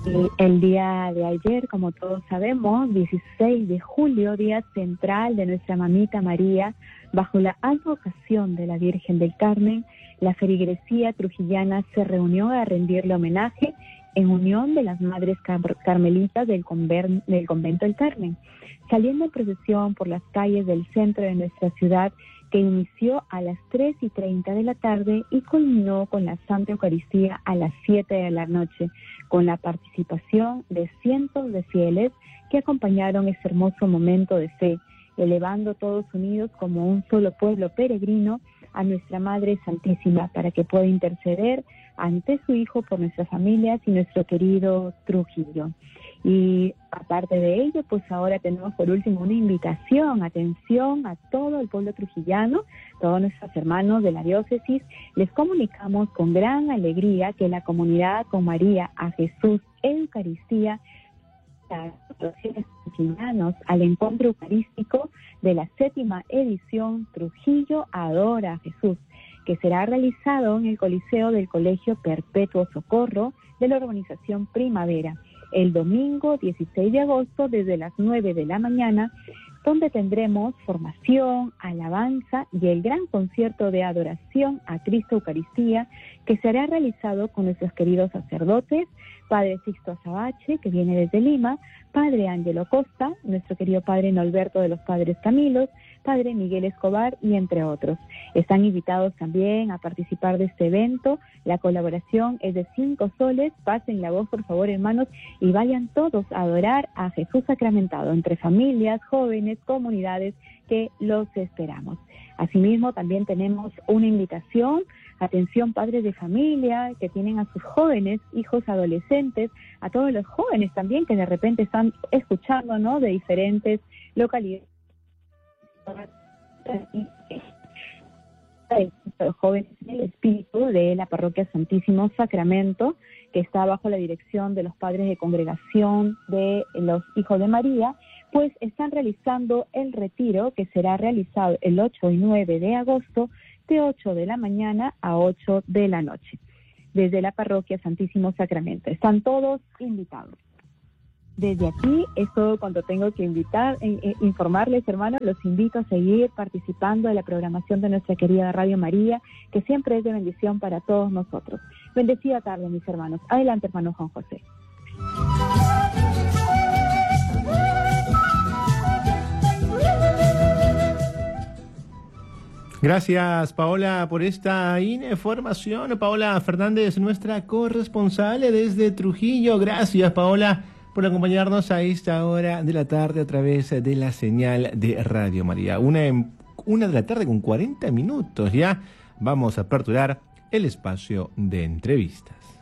El día de ayer, como todos sabemos, 16 de julio, día central de nuestra mamita María, bajo la advocación de la Virgen del Carmen, la feligresía trujillana se reunió a rendirle homenaje en unión de las madres carmelitas del convento del Carmen, saliendo en procesión por las calles del centro de nuestra ciudad, que inició a las 3:30 de la tarde y culminó con la Santa Eucaristía a las 7 de la noche, con la participación de cientos de fieles que acompañaron este hermoso momento de fe, elevando todos unidos como un solo pueblo peregrino a nuestra Madre Santísima para que pueda interceder ante su Hijo por nuestras familias y nuestro querido Trujillo. Y aparte de ello, pues ahora tenemos por último una invitación, atención a todo el pueblo trujillano, todos nuestros hermanos de la diócesis. Les comunicamos con gran alegría que la comunidad Con María a Jesús Eucaristía, los fieles trujillanos, al encuentro eucarístico de la 7ª edición Trujillo Adora a Jesús, que será realizado en el Coliseo del Colegio Perpetuo Socorro de la organización Primavera, el domingo 16 de agosto desde las 9 de la mañana, donde tendremos formación, alabanza y el gran concierto de adoración a Cristo Eucaristía, que será realizado con nuestros queridos sacerdotes, Padre Sixto Azabache, que viene desde Lima, Padre Ángelo Costa, nuestro querido Padre Norberto de los Padres Camilos, Padre Miguel Escobar y entre otros. Están invitados también a participar de este evento. La colaboración es de 5 soles. Pasen la voz, por favor, hermanos, y vayan todos a adorar a Jesús sacramentado, entre familias, jóvenes, comunidades, que los esperamos. Asimismo, también tenemos una invitación. Atención, padres de familia que tienen a sus jóvenes, hijos adolescentes, a todos los jóvenes también que de repente están escuchando, ¿no?, de diferentes localidades. Los jóvenes del espíritu de la parroquia Santísimo Sacramento, que está bajo la dirección de los padres de congregación de los Hijos de María, pues están realizando el retiro que será realizado el 8 y 9 de agosto de 8 de la mañana a 8 de la noche, desde la parroquia Santísimo Sacramento. Están todos invitados. Desde aquí es todo cuanto tengo que informarles, hermanos. Los invito a seguir participando de la programación de nuestra querida Radio María, que siempre es de bendición para todos nosotros. Bendecida tarde, mis hermanos. Adelante, hermano Juan José. Gracias, Paola, por esta información. Paola Fernández, nuestra corresponsal desde Trujillo. Gracias, Paola, por acompañarnos a esta hora de la tarde a través de la señal de Radio María. Una de la tarde con 40 minutos ya. Vamos a aperturar el espacio de entrevistas.